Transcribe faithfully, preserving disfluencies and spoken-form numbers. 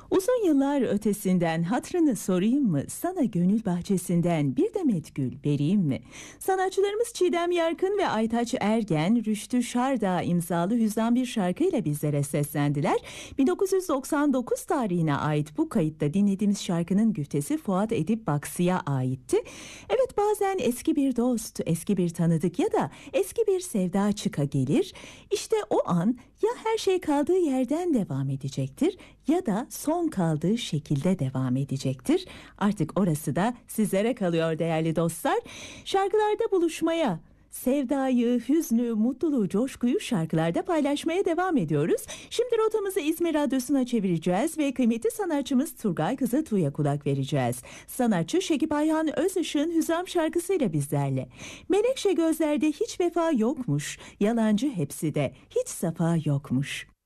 Uzun yıllar ötesinden hatırını sorayım mı? Sana gönül bahçesinden bir demet gül vereyim mi? Sanatçılarımız Çiğdem Yarkın ve Aytaç Ergen, Rüştü Şardağ imzalı hüzdan bir şarkıyla bizlere seslendiler. bin dokuz yüz doksan dokuz tarihine ait bu kayıtta dinlediğimiz şarkının güftesi Fuat Edip Baksı'ya aitti. Evet, bazen eski bir dost, eski bir tanıdık ya da eski bir sevda çıka gelir. İşte o an ya her şey kaldığı yerden devam edecektir ya da son kaldığı şekilde devam edecektir. Artık orası da sizlere kalıyor değerli dostlar. Şarkılarda buluşmaya, sevdayı, hüznü, mutluluğu, coşkuyu şarkılarda paylaşmaya devam ediyoruz. Şimdi rotamızı İzmir Radyosu'na çevireceğiz ve kıymetli sanatçımız Turgay Kızıltuğ'a kulak vereceğiz. Sanatçı Şekip Ayhan Özışık'ın Hüzam şarkısıyla bizlerle. Menekşe gözlerde hiç vefa yokmuş, yalancı hepsi de hiç safa yokmuş.